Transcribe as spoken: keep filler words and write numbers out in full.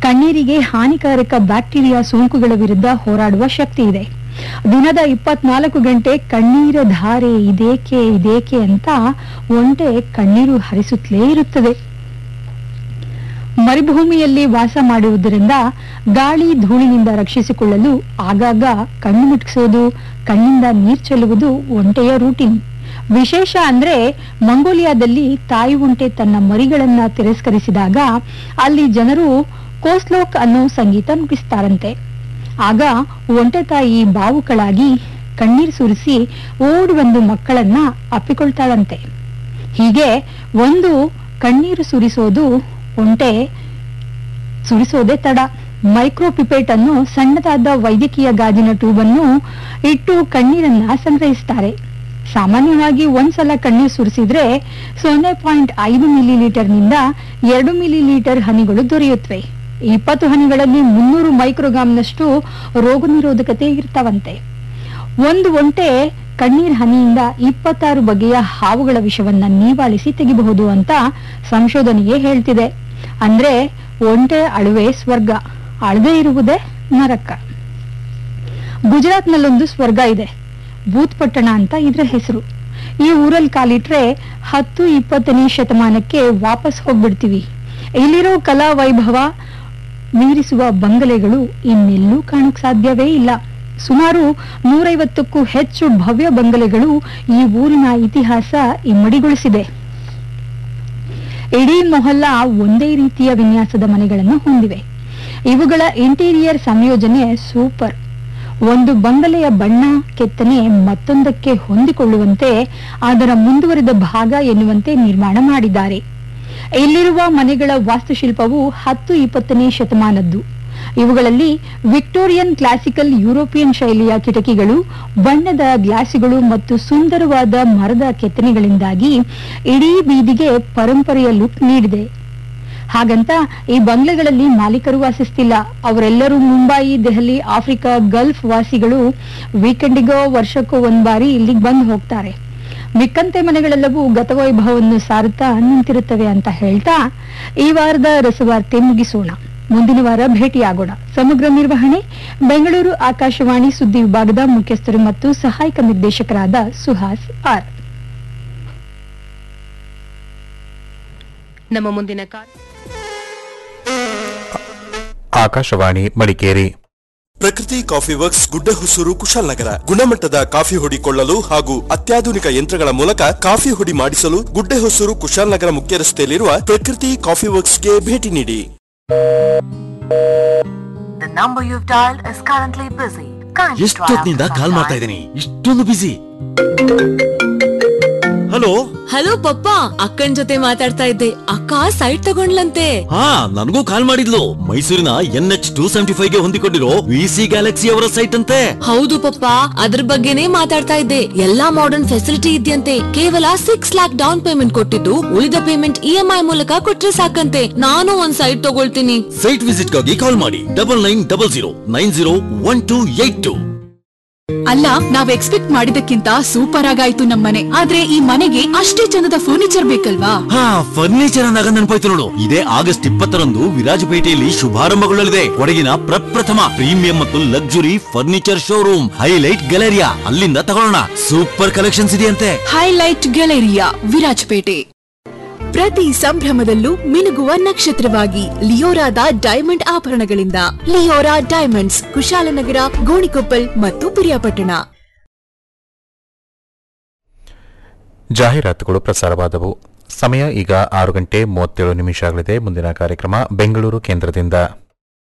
ಕಣ್ಣೀರಿಗೆ ಹಾನಿಕಾರಕ ಬ್ಯಾಕ್ಟೀರಿಯಾ ಸೋಂಕುಗಳ ವಿರುದ್ಧ ಹೋರಾಡುವ ಶಕ್ತಿ ಇದೆ. ದಿನದ ಇಪ್ಪತ್ನಾಲ್ಕು ಗಂಟೆ ಕಣ್ಣೀರ ಧಾರೆ ಇದೇಕೆ ಇದೇಕೆ ಅಂತ ಒಂಟೆ ಕಣ್ಣೀರು ಹರಿಸುತ್ತಲೇ ಇರುತ್ತದೆ. ಮರುಭೂಮಿಯಲ್ಲಿ ವಾಸ ಮಾಡುವುದರಿಂದ ಗಾಳಿ ಧೂಳಿನಿಂದ ರಕ್ಷಿಸಿಕೊಳ್ಳಲು ಆಗಾಗ ಕಣ್ಣು ಮುಟ್ಕಿಸೋದು, ಕಣ್ಣಿಂದ ನೀರು ಚೆಲ್ಲುವುದು ಒಂಟೆಯ ರೂಟೀನ್. ವಿಶೇಷ ಅಂದ್ರೆ ಮಂಗೋಲಿಯಾದಲ್ಲಿ ತಾಯಿ ಒಂಟೆ ತನ್ನ ಮರಿಗಳನ್ನ ತಿರಸ್ಕರಿಸಿದಾಗ ಅಲ್ಲಿ ಜನರು ಕೋಸ್ಲೋಕ್ ಅನ್ನೋ ಸಂಗೀತ ನುಡಿಸ್ತಾರಂತೆ. ಆಗ ಒಂಟೆ ತಾಯಿ ಬಾವುಕಳಾಗಿ ಕಣ್ಣೀರು ಸುರಿಸಿ ಓಡಿ ಬಂದು ಮಕ್ಕಳನ್ನ ಅಪ್ಪಿಕೊಳ್ತಾಳಂತೆ. ಹೀಗೆ ಒಂದು ಕಣ್ಣೀರು ಸುರಿಸೋದು ಒಂಟೆ ಸುರಿಸೋದೇ ತಡ. ಮೈಕ್ರೋಪಿಪೇಟ್ ಅನ್ನು ಸಣ್ಣದಾದ ವೈದ್ಯಕೀಯ ಗಾಜಿನ ಟ್ಯೂಬ್ ಅನ್ನು ಇಟ್ಟು ಕಣ್ಣೀರನ್ನ ಸಂಗ್ರಹಿಸ್ತಾರೆ. ಸಾಮಾನ್ಯವಾಗಿ ಒಂದ್ಸಲ ಕಣ್ಣೀರು ಸುರಿಸಿದ್ರೆ ಸೊನ್ನೆ ಪಾಯಿಂಟ್ ಐದು ಮಿಲಿ ಲೀಟರ್ ನಿಂದ ಎರಡು ಮಿಲಿ ಲೀಟರ್ ಹನಿಗಳು ದೊರೆಯುತ್ತವೆ. ಇಪ್ಪತ್ತು ಹನಿಗಳಲ್ಲಿ ಮುನ್ನೂರು ಮೈಕ್ರೋಗ್ರಾಂನಷ್ಟು ರೋಗ ನಿರೋಧಕತೆ ಇರ್ತಾವಂತೆ. ಒಂದು ಒಂಟೆ ಕಣ್ಣೀರ್ ಹನಿಯಿಂದ ಇಪ್ಪತ್ತಾರು ಬಗೆಯ ಹಾವುಗಳ ವಿಷವನ್ನ ನಿವಾಳಿಸಿ ತೆಗಿಬಹುದು ಅಂತ ಸಂಶೋಧನೆಯೇ ಹೇಳ್ತಿದೆ. ಅಂದ್ರೆ ಒಂಟೆ ಅಳುವೆ ಸ್ವರ್ಗ, ಅಳದೇ ಇರುವುದೇ ನರಕ. ಗುಜರಾತ್ ನಲ್ಲೊಂದು ಸ್ವರ್ಗ ಇದೆ, ಭೂತ್ಪಟ್ಟಣ ಅಂತ ಇದ್ರ ಹೆಸರು. ಈ ಊರಲ್ಲಿ ಕಾಲಿಟ್ರೆ ಹತ್ತು ಇಪ್ಪತ್ತನೇ ಶತಮಾನಕ್ಕೆ ವಾಪಸ್ ಹೋಗ್ಬಿಡ್ತೀವಿ. ಇಲ್ಲಿರೋ ಕಲಾ ವೈಭವ ಮೀರಿಸುವ ಬಂಗಲೆಗಳು ಇನ್ನೆಲ್ಲೂ ಕಾಣಕ್ ಸಾಧ್ಯವೇ ಇಲ್ಲ. ಸುಮಾರು ನೂರೈವತ್ತಕ್ಕೂ ಹೆಚ್ಚು ಭವ್ಯ ಬಂಗಲೆಗಳು ಈ ಊರಿನ ಇತಿಹಾಸ ಇಮ್ಮಡಿಗೊಳಿಸಿದೆ. ಇಡೀ ಮೊಹಲ್ಲಾ ಒಂದೇ ರೀತಿಯ ವಿನ್ಯಾಸದ ಮನೆಗಳನ್ನು ಹೊಂದಿವೆ. ಇವುಗಳ ಇಂಟೀರಿಯರ್ ಸಂಯೋಜನೆ ಸೂಪರ್. ಒಂದು ಬಂಗಲೆಯ ಬಣ್ಣ ಕೆತ್ತನೆ ಮತ್ತೊಂದಕ್ಕೆ ಹೊಂದಿಕೊಳ್ಳುವಂತೆ ಅದರ ಮುಂದುವರಿದ ಭಾಗ ಎನ್ನುವಂತೆ ನಿರ್ಮಾಣ ಮಾಡಿದ್ದಾರೆ. ಇಲ್ಲಿರುವ ಮನೆಗಳ ವಾಸ್ತುಶಿಲ್ಪವು ಹತ್ತು ಇಪ್ಪತ್ತನೇ ಶತಮಾನದ್ದು. ಇವುಗಳಲ್ಲಿ ವಿಕ್ಟೋರಿಯನ್ ಕ್ಲಾಸಿಕಲ್ ಯುರೋಪಿಯನ್ ಶೈಲಿಯ ಕಿಟಕಿಗಳು, ಬಣ್ಣದ ಗ್ಲಾಸುಗಳು ಮತ್ತು ಸುಂದರವಾದ ಮರದ ಕೆತ್ತನೆಗಳಿಂದಾಗಿ ಇಡೀ ಬೀದಿಗೆ ಪರಂಪರೆಯ ಲುಕ್ ನೀಡಿದೆ. ಹಾಗಂತ ಈ ಬಂಗ್ಲೆಗಳಲ್ಲಿ ಮಾಲೀಕರು ವಾಸಿಸ್ತಿಲ್ಲ. ಅವರೆಲ್ಲರೂ ಮುಂಬಯಿ, ದೆಹಲಿ, ಆಫ್ರಿಕಾ, ಗಲ್ಫ್ ವಾಸಿಗಳು. ವೀಕೆಂಡಿಗೋ ವರ್ಷಕ್ಕೋ ಒಂದ್ ಬಾರಿ ಇಲ್ಲಿಗೆ ಬಂದು ಹೋಗ್ತಾರೆ. ಮಿಕ್ಕಂತೆ ಮನೆಗಳೆಲ್ಲವೂ ಗತವೈಭವವನ್ನು ಸಾರುತ್ತಾ ನಿಂತಿರುತ್ತವೆ ಅಂತ ಹೇಳ್ತಾ ಈ ವಾರದ ರಸವಾರ್ತೆ ಮುಗಿಸೋಣ. ಮುಂದಿನ ವಾರ ಭೇಟಿಯಾಗೋಣ. ಸಮಗ್ರ ನಿರ್ವಹಣೆ ಬೆಂಗಳೂರು ಆಕಾಶವಾಣಿ ಸುದ್ದಿ ವಿಭಾಗದ ಮುಖ್ಯಸ್ಥರು ಮತ್ತು ಸಹಾಯಕ ನಿರ್ದೇಶಕರಾದ ಸುಹಾಸ್ ಆರ್. ನಮ್ಮ ಮುಂದಿನ ಆಕಾಶವಾಣಿ ಮಡಿಕೇರಿ. ಪ್ರಕೃತಿ ಕಾಫಿ ವರ್ಕ್ಸ್ ಗುಡ್ಡೆಹೊಸೂರು ಕುಶಾಲನಗರ. ಗುಣಮಟ್ಟದ ಕಾಫಿ ಹುಡಿ ಕೊಳ್ಳಲು ಹಾಗೂ ಅತ್ಯಾಧುನಿಕ ಯಂತ್ರಗಳ ಮೂಲಕ ಕಾಫಿ ಹುಡಿ ಮಾಡಿಸಲು ಗುಡ್ಡೆಹೊಸೂರು ಕುಶಾಲನಗರ ಮುಖ್ಯ ರಸ್ತೆಯಲ್ಲಿರುವ ಪ್ರಕೃತಿ ಕಾಫಿ ವರ್ಕ್ಸ್ಗೆ ಭೇಟಿ ನೀಡಿ. ಎಷ್ಟೊತ್ತಿನಿಂದ ಕಾಲ್ ಮಾಡ್ತಾ ಇದ್ದೀನಿ, ಇಷ್ಟೊಂದು ಬಿಸಿ. ಹಲೋ ಹಲೋ ಪಪ್ಪ, ಅಕ್ಕನ್ ಜೊತೆ ಮಾತಾಡ್ತಾ ಇದ್ದೆ. ಅಕ್ಕ ಸೈಟ್ ತಗೊಂಡ್ಲಂತೆ. ಹಾ, ನನಗೂ ಕಾಲ್ ಮಾಡಿದ್ಲು. ಮೈಸೂರಿನ N H two seventy five ಗೆ ಹೊಂದಿಕೊಂಡಿರೋ ವಿ ಸಿ ಗ್ಯಾಲಕ್ಸಿ ಅವರ ಸೈಟ್ ಅಂತೆ. ಹೌದು ಪಪ್ಪ, ಅದ್ರ ಬಗ್ಗೆನೇ ಮಾತಾಡ್ತಾ ಇದ್ದೆ. ಎಲ್ಲಾ ಮಾಡರ್ನ್ ಫೆಸಿಲಿಟಿ ಇದೆಯಂತೆ. ಕೇವಲ ಸಿಕ್ಸ್ ಲ್ಯಾಕ್ ಡೌನ್ ಪೇಮೆಂಟ್ ಕೊಟ್ಟಿದ್ದು ಉಳಿದ ಪೇಮೆಂಟ್ ಇ ಎಂ ಐ ಮೂಲಕ ಕೊಟ್ರೆ ಸಾಕಂತೆ. ನಾನು ಒಂದ್ ಸೈಟ್ ತಗೊಳ್ತೀನಿ. ಸೈಟ್ ವಿಸಿಟ್ ಗಾಗಿ ಕಾಲ್ ಮಾಡಿ double nine double zero nine zero one two eight two. ಅಲ್ಲ, ನಾವ್ ಎಕ್ಸ್ಪೆಕ್ಟ್ ಮಾಡಿದಕ್ಕಿಂತ ಸೂಪರ್ ಆಗಾಯ್ತು ನಮ್ಮನೆ. ಆದ್ರೆ ಈ ಮನೆಗೆ ಅಷ್ಟೇ ಚಂದದ ಫರ್ನಿಚರ್ ಬೇಕಲ್ವಾ? ಹಾ, ಫರ್ನಿಚರ್ ಅಂದಾಗ ನೆನಪಾಯ್ತು ನೋಡು. ಇದೇ ಆಗಸ್ಟ್ ಇಪ್ಪತ್ತರಂದು ವಿರಾಜಪೇಟೆಯಲ್ಲಿ ಶುಭಾರಂಭಗೊಳ್ಳಲಿದೆ ಕೊಡಗಿನ ಪ್ರಪ್ರಥಮ ಪ್ರೀಮಿಯಂ ಮತ್ತು luxury furniture showroom highlight Galleria. ಅಲ್ಲಿಂದ ತಗೊಳ್ಳೋಣ. ಸೂಪರ್ ಕಲೆಕ್ಷನ್ಸ್ ಇದೆಯಂತೆ. Highlight Galleria, Virajpet. ಪ್ರತಿ ಸಂಭ್ರಮದಲ್ಲೂ ಮಿನುಗುವ ನಕ್ಷತ್ರವಾಗಿ ಲಿಯೋರಾದ diamond ಆಭರಣಗಳಿಂದ. Leora diamonds, Kushalnagar, Gonikoppal ಮತ್ತು ಪಿರಿಯಾಪಟ್ಟಣ. ಜಾಹೀರಾತುಗಳು ಪ್ರಸಾರವಾದವು. ಸಮಯ ಈಗ ಆರು ಗಂಟೆ ಮೂವತ್ತೇಳು ನಿಮಿಷ ಆಗಲಿದೆ. ಮುಂದಿನ ಕಾರ್ಯಕ್ರಮ ಬೆಂಗಳೂರು ಕೇಂದ್ರದಿಂದ.